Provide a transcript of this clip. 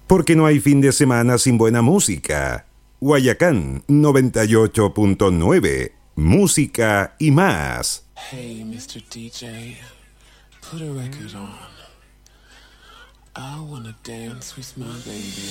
Porque no hay fin de semana sin buena música. Guayacán 98.9. Música y más. Hey, Mr. DJ, put a record on. I wanna dance with my baby.